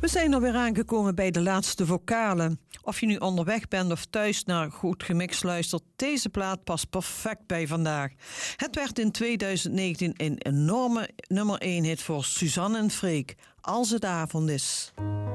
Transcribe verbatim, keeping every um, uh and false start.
We zijn alweer aangekomen bij de laatste vocalen. Of je nu onderweg bent of thuis naar Goed Gemixt luistert, deze plaat past perfect bij vandaag. Het werd in twintig negentien een enorme nummer één hit voor Suzanne en Freek, Als het avond is.